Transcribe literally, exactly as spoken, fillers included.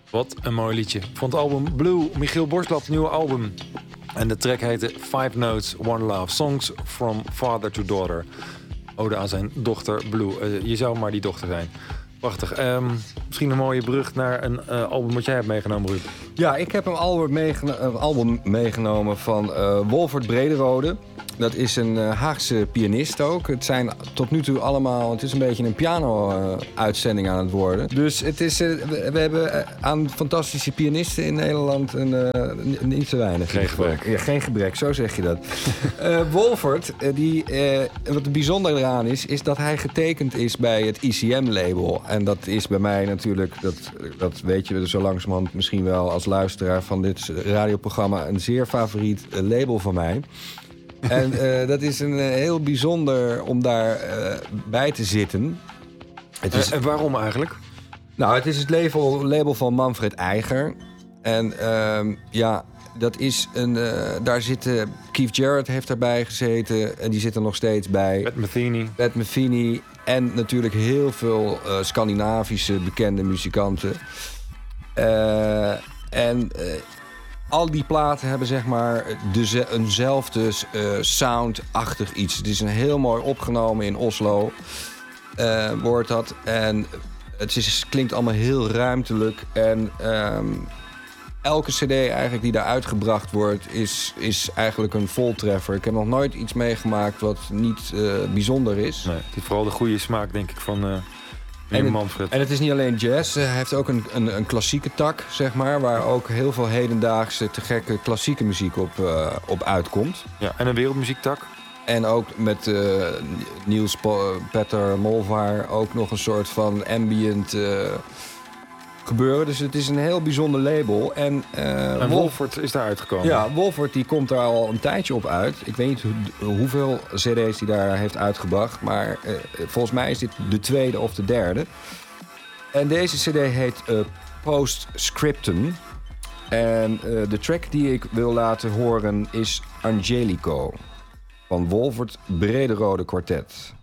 Wat een mooi liedje. Van het album Blue, Michiel Borslap's nieuwe album. En de track heette Five Notes, One Love. Songs from Father to Daughter. Ode aan zijn dochter Blue. Uh, je zou maar die dochter zijn. Prachtig. Um, misschien een mooie brug naar een uh, album wat jij hebt meegenomen, Ruud. Ja, ik heb een album, meegeno- een album meegenomen van uh, Wolfert Brederode. Dat is een uh, Haagse pianist ook. Het zijn tot nu toe allemaal... Het is een beetje een piano-uitzending uh, aan het worden. Dus het is, uh, we, we hebben uh, aan fantastische pianisten in Nederland een, uh, niet te weinig. Geen gebrek. Ja, geen gebrek, zo zeg je dat. uh, Wolfert, uh, die, uh, wat het bijzonder eraan is... is dat hij getekend is bij het I C M-label. En dat is bij mij natuurlijk... Dat, dat weet je zo langzamerhand misschien wel als luisteraar van dit radioprogramma... een zeer favoriet uh, label van mij... En uh, dat is een uh, heel bijzonder om daar uh, bij te zitten. Het is... En waarom eigenlijk? Nou, het is het label, label van Manfred Eiger. En uh, ja, dat is een... Uh, daar zitten... Keith Jarrett heeft daarbij gezeten. En die zit er nog steeds bij. Pat Metheny. Pat Metheny. En natuurlijk heel veel uh, Scandinavische bekende muzikanten. Uh, en... Uh, Al die platen hebben zeg maar de, eenzelfde uh, sound-achtig iets. Het is een heel mooi opgenomen in Oslo, uh, wordt dat. En het is, klinkt allemaal heel ruimtelijk. En um, elke cd eigenlijk die daar uitgebracht wordt, is, is eigenlijk een voltreffer. Ik heb nog nooit iets meegemaakt wat niet uh, bijzonder is. Nee, het is vooral de goede smaak, denk ik, van... Uh... En het, en het is niet alleen jazz, hij heeft ook een, een, een klassieke tak, zeg maar... waar ook heel veel hedendaagse, te gekke klassieke muziek op, uh, op uitkomt. Ja, en een wereldmuziektak. En ook met uh, Niels po- Petter Molvaar ook nog een soort van ambient uh, gebeuren. Dus het is een heel bijzonder label. En, uh, en Wolfert is daar uitgekomen. Ja, Wolfert die komt daar al een tijdje op uit. Ik weet niet hoe, hoeveel cd's hij daar heeft uitgebracht. Maar uh, volgens mij is dit de tweede of de derde. En deze cd heet uh, Postscriptum. En uh, de track die ik wil laten horen is Angelico. Van Wolfert Brederode Quartet.